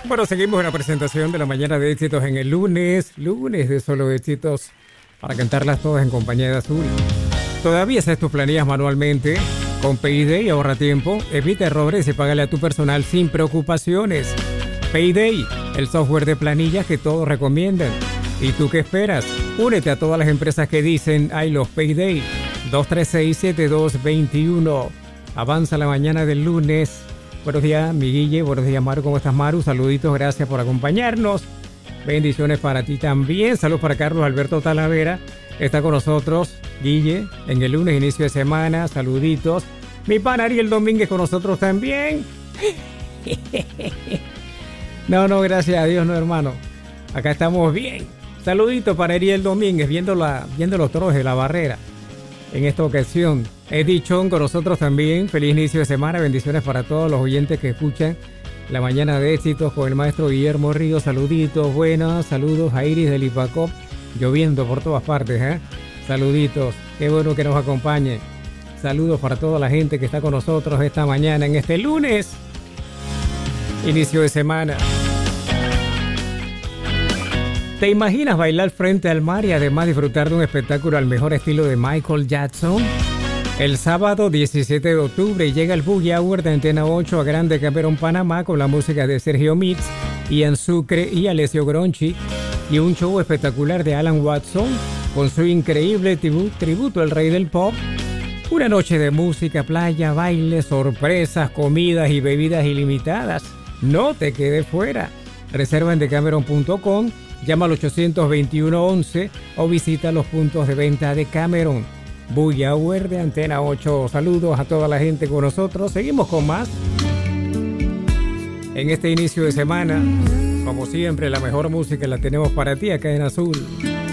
Bueno, seguimos en la presentación de la mañana de éxitos en el lunes de solo éxitos para cantarlas todas en compañía de Azul. ¿Todavía haces tus planillas manualmente? Con Payday ahorra tiempo, evita errores y págale a tu personal sin preocupaciones. Payday, el software de planillas que todos recomiendan. ¿Y tú qué esperas? Únete a todas las empresas que dicen I love Payday. 236-7221. Avanza la mañana del lunes. Buenos días, mi Guille. Buenos días, Maru. ¿Cómo estás, Maru? Saluditos, gracias por acompañarnos. Bendiciones para ti también. Saludos para Carlos Alberto Talavera. Está con nosotros, Guille, en el lunes, inicio de semana. Saluditos. Mi pan Ariel Domínguez con nosotros también. No, gracias a Dios, no, hermano. Acá estamos bien. Saluditos para Ariel Domínguez, viendo los toros de la barrera. En esta ocasión, Eddie Chong con nosotros también. Feliz inicio de semana. Bendiciones para todos los oyentes que escuchan la mañana de éxitos con el maestro Guillermo Ríos. Saluditos, buenas. Saludos a Iris del Ipacop. Lloviendo por todas partes, ¿eh? Saluditos. Qué bueno que nos acompañe. Saludos para toda la gente que está con nosotros esta mañana en este lunes. Inicio de semana. ¿Te imaginas bailar frente al mar y además disfrutar de un espectáculo al mejor estilo de Michael Jackson? El sábado 17 de octubre llega el Boogie Hour de Antena 8 a Grande Camerón, Panamá, con la música de Sergio Mix, Ian Sucre y Alessio Gronchi, y un show espectacular de Alan Watson con su increíble tributo al rey del pop. Una noche de música, playa, baile, sorpresas, comidas y bebidas ilimitadas. No te quedes fuera. Reserva en decameron.com, llama al 821-11 o visita los puntos de venta de Cameron. Boogie Hour de Antena 8. Saludos a toda la gente con nosotros. Seguimos con más. En este inicio de semana, como siempre, la mejor música la tenemos para ti acá en Azul.